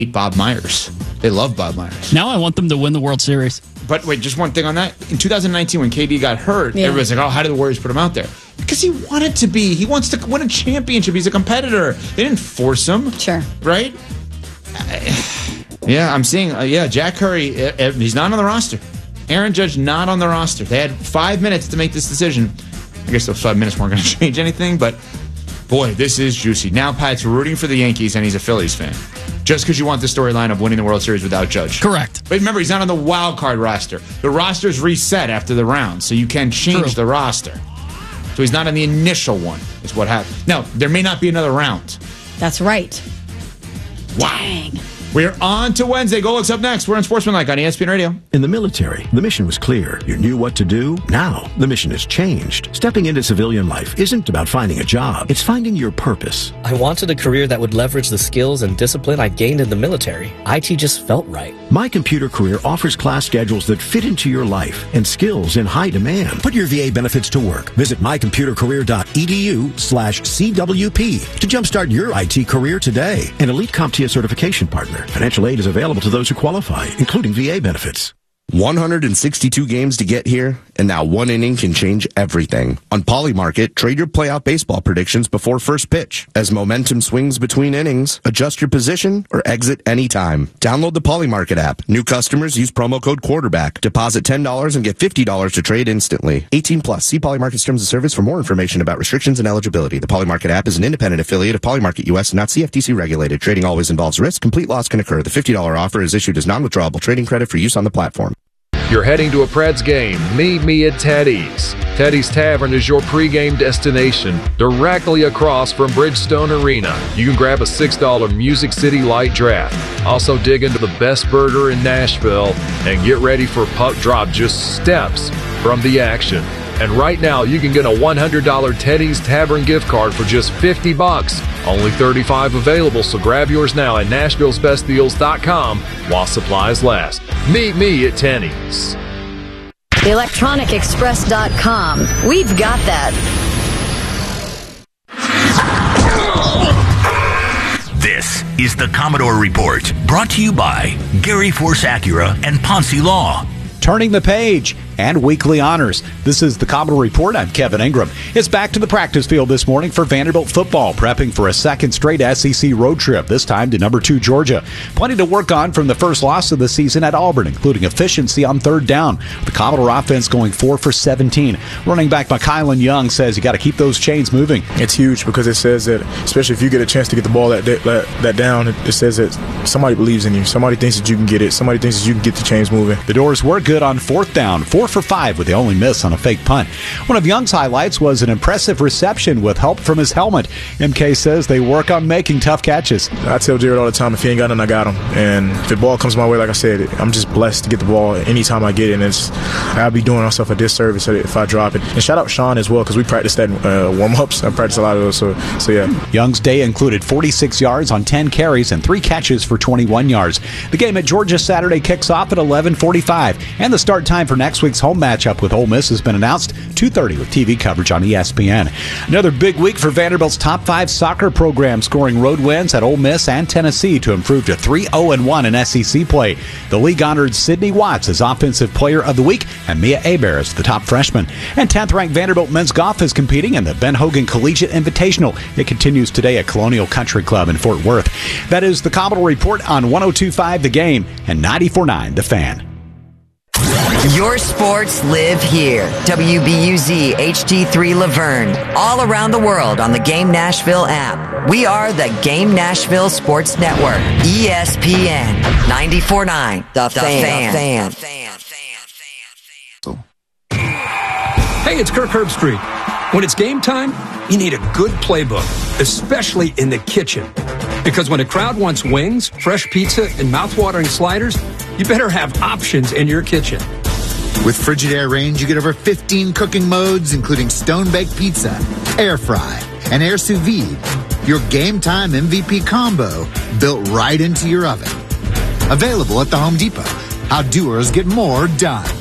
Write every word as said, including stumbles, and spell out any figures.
Bob Myers. They love Bob Myers. Now I want them to win the World Series. But wait, just one thing on that. In two thousand nineteen, when K D got hurt, yeah. everybody's like, oh, how did the Warriors put him out there? Because he wanted to be. He wants to win a championship. He's a competitor. They didn't force him. Sure. Right? Yeah, I'm seeing, uh, yeah, Jack Curry, uh, he's not on the roster. Aaron Judge, not on the roster. They had five minutes to make this decision. I guess those five minutes weren't going to change anything, but boy, this is juicy. Now Pat's rooting for the Yankees, and he's a Phillies fan. Just because you want the storyline of winning the World Series without Judge. Correct. But remember, he's not on the wild card roster. The roster's reset after the round, so you can change True. the roster. So he's not on the initial one, is what happened. Now, there may not be another round. That's right. Wow. Dang. We're on to Wednesday. Go looks up next. We're on Sportsmanlike on E S P N Radio. In the military, the mission was clear. You knew what to do. Now, the mission has changed. Stepping into civilian life isn't about finding a job. It's finding your purpose. I wanted a career that would leverage the skills and discipline I gained in the military. I T just felt right. My Computer Career offers class schedules that fit into your life and skills in high demand. Put your V A benefits to work. Visit mycomputercareer.edu slash CWP to jumpstart your I T career today. An elite CompTIA certification partner. Financial aid is available to those who qualify, including V A benefits. one hundred sixty-two games to get here, and now one inning can change everything. On Polymarket, trade your playoff baseball predictions before first pitch. As momentum swings between innings, adjust your position or exit anytime. Download the Polymarket app. New customers use promo code quarterback. Deposit ten dollars and get fifty dollars to trade instantly. eighteen plus. See Polymarket's terms of service for more information about restrictions and eligibility. The Polymarket app is an independent affiliate of Polymarket U S and not C F T C regulated. Trading always involves risk. Complete loss can occur. The fifty dollars offer is issued as non-withdrawable trading credit for use on the platform. You're heading to a Preds game. Meet me at Teddy's. Teddy's Tavern is your pregame destination, directly across from Bridgestone Arena. You can grab a six dollar Music City Light Draft. Also dig into the best burger in Nashville and get ready for puck drop just steps from the action. And right now, you can get a one hundred dollar Teddy's Tavern gift card for just fifty bucks. Only thirty-five available, so grab yours now at Nashville's Best Deals dot com while supplies last. Meet me at Teddy's. electronic express dot com. We've got that. This is the Commodore Report, brought to you by Gary Force Acura and Ponce Law. Turning the page and weekly honors. This is the Commodore Report. I'm Kevin Ingram. It's back to the practice field this morning for Vanderbilt football, prepping for a second straight S E C road trip, this time to number two Georgia. Plenty to work on from the first loss of the season at Auburn, including efficiency on third down. The Commodore offense going four for seventeen. Running back Mykylan Young says you got to keep those chains moving. It's huge because it says that, especially if you get a chance to get the ball that that, that down, it says that somebody believes in you. Somebody thinks that you can get it. Somebody thinks that you can get the chains moving. The Doors were good on fourth down, four for five with the only miss on a fake punt. One of Young's highlights was an impressive reception with help from his helmet. M K says they work on making tough catches. I tell Jared all the time, if he ain't got none, I got him. And if the ball comes my way, like I said, I'm just blessed to get the ball anytime I get it. And it's, I'll be doing myself a disservice if I drop it. And shout out Sean as well, because we practiced that uh, warm-ups. I practiced a lot of those, so, so yeah. Young's day included forty-six yards on ten carries and three catches for twenty-one yards. The game at Georgia Saturday kicks off at eleven forty-five, and the start time for next week's home matchup with Ole Miss has been announced, two thirty with T V coverage on E S P N. Another big week for Vanderbilt's top five soccer program, scoring road wins at Ole Miss and Tennessee to improve to three oh and one in S E C play. The league honored Sydney Watts as Offensive Player of the Week and Mia Abear as the top freshman. And tenth-ranked Vanderbilt men's golf is competing in the Ben Hogan Collegiate Invitational. It continues today at Colonial Country Club in Fort Worth. That is the Commodore Report on one oh two point five The Game and ninety-four point nine The Fan. Your sports live here. W B U Z H D three Laverne. All around the world on the Game Nashville app. We are the Game Nashville Sports Network. E S P N ninety-four point nine The, the Fan. fan. Hey, it's Kirk Herbstreit. When it's game time, you need a good playbook, especially in the kitchen. Because when a crowd wants wings, fresh pizza, and mouthwatering sliders, you better have options in your kitchen. With Frigidaire Range, you get over fifteen cooking modes, including stone-baked pizza, air fry, and air sous vide. Your game time M V P combo built right into your oven. Available at the Home Depot. How doers get more done.